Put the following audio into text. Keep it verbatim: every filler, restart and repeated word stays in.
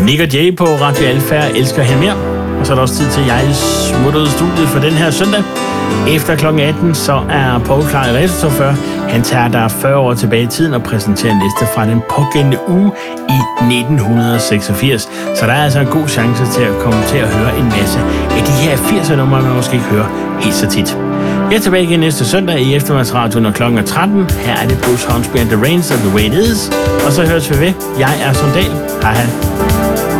Nick og Jay på Radio Alfa elsker hende mere. Og så er der også tid til, at jeg smutter ud af studiet for den her søndag. Efter klokken atten, så er Paul klar i retrochauffør. Han tager der fyrre år tilbage i tiden og præsenterer en liste fra den pågældende uge i nitten seksogfirs. Så der er altså en god chance til at komme til at høre en masse af de her firser numre, man måske ikke hører helt så tit. Jeg er tilbage igen næste søndag i eftermiddagsradioen, når klokken er tretten. Her er det Bruce Hornsby and the Rains of the Way It Is. Og så høres vi ved. Jeg er Sondal. Hej hej.